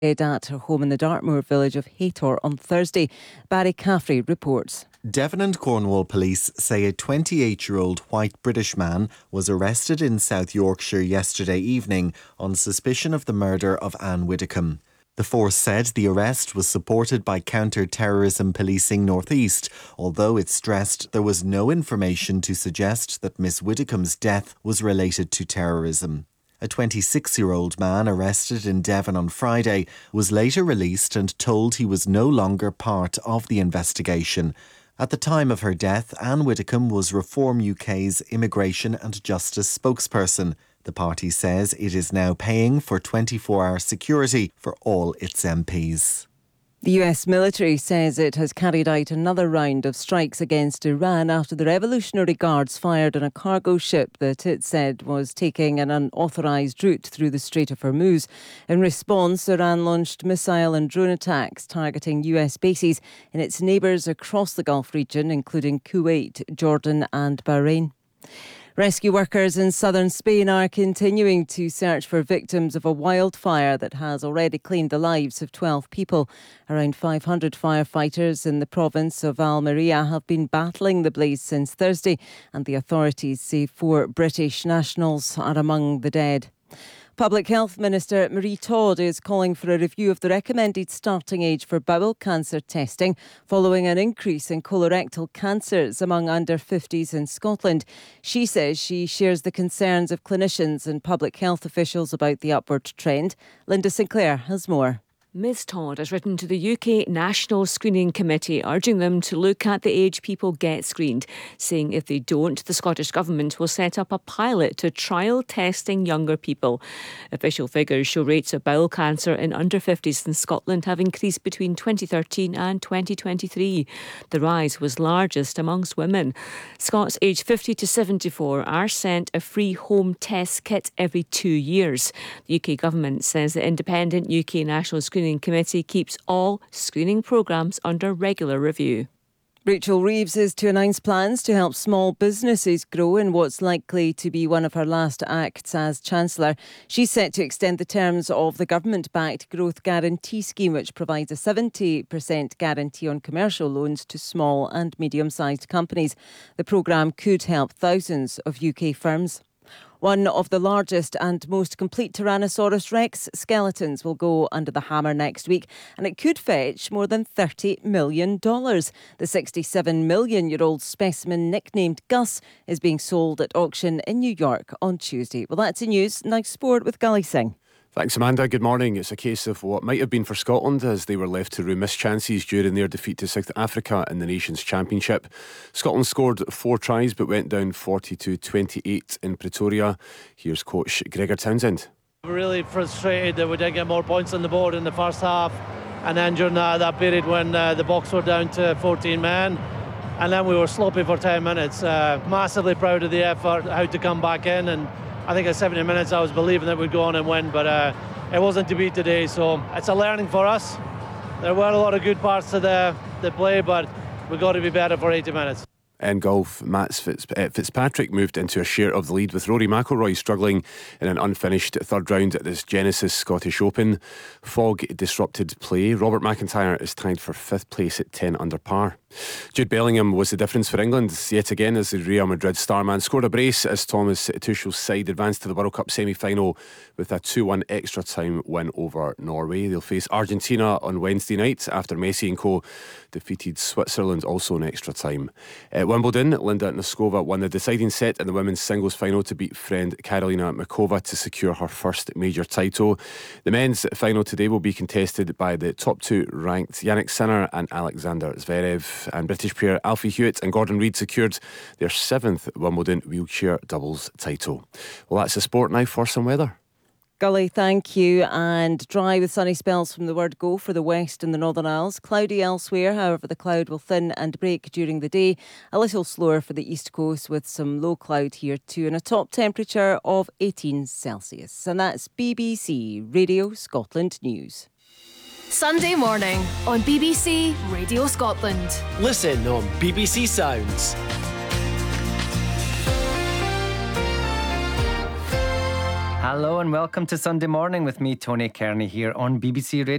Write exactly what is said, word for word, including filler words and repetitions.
at her home in the Dartmoor village of Haytor on Thursday. Barry Caffrey reports. Devon and Cornwall police say a twenty-eight-year-old white British man was arrested in South Yorkshire yesterday evening on suspicion of the murder of Anne Widdecombe. The force said the arrest was supported by Counter-Terrorism Policing North East, although it stressed there was no information to suggest that Miss Widdecombe's death was related to terrorism. A twenty-six-year-old man arrested in Devon on Friday was later released and told he was no longer part of the investigation. At the time of her death, Anne Widdecombe was Reform U K's Immigration and Justice spokesperson. The party says it is now paying for twenty-four hour security for all its M Ps. The U S military says it has carried out another round of strikes against Iran after the Revolutionary Guards fired on a cargo ship that it said was taking an unauthorised route through the Strait of Hormuz. In response, Iran launched missile and drone attacks targeting U S bases in its neighbours across the Gulf region, including Kuwait, Jordan and Bahrain. Rescue workers in southern Spain are continuing to search for victims of a wildfire that has already claimed the lives of twelve people. Around five hundred firefighters in the province of Almeria have been battling the blaze since Thursday, and the authorities say four British nationals are among the dead. Public Health Minister Marie Todd is calling for a review of the recommended starting age for bowel cancer testing following an increase in colorectal cancers among under fifties in Scotland. She says she shares the concerns of clinicians and public health officials about the upward trend. Linda Sinclair has more. Ms Todd has written to the U K National Screening Committee urging them to look at the age people get screened, saying if they don't, the Scottish Government will set up a pilot to trial testing younger people. Official figures show rates of bowel cancer in under fifties in Scotland have increased between twenty thirteen and twenty twenty-three. The rise was largest amongst women. Scots aged fifty to seventy-four are sent a free home test kit every two years. The U K Government says the independent U K National Screening Committee keeps all screening programmes under regular review. Rachel Reeves is to announce plans to help small businesses grow in what's likely to be one of her last acts as Chancellor. She's set to extend the terms of the government-backed Growth Guarantee Scheme, which provides a seventy percent guarantee on commercial loans to small and medium-sized companies. The programme could help thousands of U K firms. One of the largest and most complete Tyrannosaurus Rex skeletons will go under the hammer next week, and it could fetch more than thirty million dollars. The sixty-seven million year old specimen, nicknamed Gus, is being sold at auction in New York on Tuesday. Well, that's the news. Now sport with Gully Singh. Thanks, Amanda. Good morning. It's a case of what might have been for Scotland as they were left to rue missed chances during their defeat to South Africa in the Nations Championship. Scotland scored four tries but went down forty-two twenty-eight in Pretoria. Here's coach Gregor Townsend. We're really frustrated that we didn't get more points on the board in the first half, and then during that, that period when uh, the box were down to fourteen men, and then we were sloppy for ten minutes. Uh, massively proud of the effort, how to come back in, and I think at seventy minutes I was believing that we'd go on and win, but uh, it wasn't to be today, so it's a learning for us. There were a lot of good parts to the, the play, but we've got to be better for eighty minutes. In golf, Matt Fitz, uh, Fitzpatrick moved into a share of the lead with Rory McIlroy struggling in an unfinished third round at this Genesis Scottish Open. Fog disrupted play. Robert McIntyre is tied for fifth place at ten under par. Jude Bellingham was the difference for England yet again as the Real Madrid starman scored a brace as Thomas Tuchel's side advanced to the World Cup semi-final with a two one extra time win over Norway. They'll face Argentina on Wednesday night after Messi and co defeated Switzerland also in extra time. At Wimbledon, Linda Noskova won the deciding set in the women's singles final to beat friend Karolina Makova to secure her first major title. The men's final today will be contested by the top two ranked Yannick Sinner and Alexander Zverev. And British pair Alfie Hewitt and Gordon Reid secured their seventh Wimbledon wheelchair doubles title. Well, that's the sport. Now for some weather. Gully, thank you. And dry with sunny spells from the word go for the west and the Northern Isles. Cloudy elsewhere, however the cloud will thin and break during the day. A little slower for the east coast with some low cloud here too, and a top temperature of eighteen Celsius. And that's B B C Radio Scotland News. Sunday morning on B B C Radio Scotland. Listen on B B C Sounds. Hello and welcome to Sunday Morning with me, Tony Kearney, here on B B C Radio.